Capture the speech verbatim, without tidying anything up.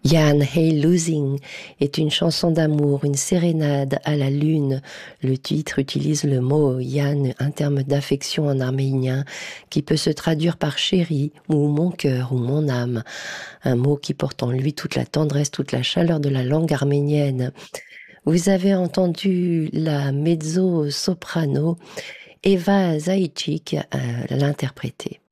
Jan Hey Losing est une chanson d'amour, une sérénade à la lune. Le titre utilise le mot Jan, un terme d'affection en arménien qui peut se traduire par chéri ou mon cœur ou mon âme. Un mot qui porte en lui toute la tendresse, toute la chaleur de la langue arménienne. Vous avez entendu la mezzo-soprano Eva Zaïtchik euh, l'interpréter.